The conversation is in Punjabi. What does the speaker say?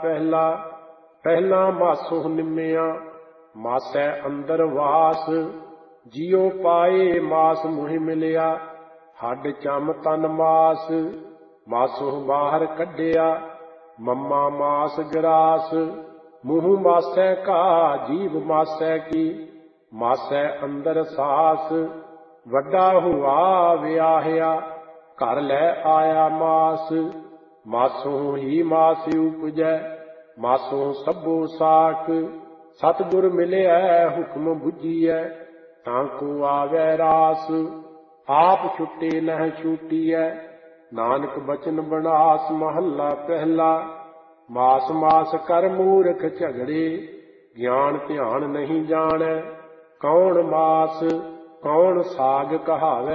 ਪਹਿਲਾ। ਪਹਿਲਾ ਮਾਸੋ ਨਿੰਮਿਆ ਮਾਸੈ ਅੰਦਰ ਵਾਸ। ਜਿਉ ਪਾਏ ਮਾਸ ਮੁਹਿ ਮਿਲਿਆ ਹੱਡ ਚਮ ਤਨ ਮਾਸ। ਮਾਸੋ ਬਾਹਰ ਕੱਢਿਆ ਮੱਮਾ ਮਾਸ ਗਰਾਸ। ਮੂੰਹ ਮਾਸੈ ਕਾ ਜੀਭ ਮਾਸੈ ਕੀ ਮਾਸੈ ਅੰਦਰ ਸਾਸ। ਵੱਡਾ ਹੁਆ ਵਿਆਹਿਆ ਘਰ ਲੈ ਆਇਆ ਮਾਸ। ਮਾਸੋਂ ਹੀ ਮਾਸ ਉਪਜੈ ਮਾਸੋਂ ਸਭੋ ਸਾਕ। ਸਤਿਗੁਰ ਮਿਲਿਆ ਹੁਕਮ ਬੁੱਝੀਐ ਤਾਂ ਕੋ ਆਵੈ ਰਾਸ। ਆਪ ਛੁੱਟੇ ਨਹਿ ਛੂਟੀਐ ਨਾਨਕ ਬਚਨ ਬਨਾਸ। ਮਹੱਲਾ ਪਹਿਲਾ। ਮਾਸ ਮਾਸ ਕਰ ਮੂਰਖ ਝਗੜੇ ਗਿਆਨ ਧਿਆਨ ਨਹੀਂ ਜਾਣੈ। ਕੌਣ ਮਾਸ ਕੌਣ ਸਾਗ ਕਹਾਵੈ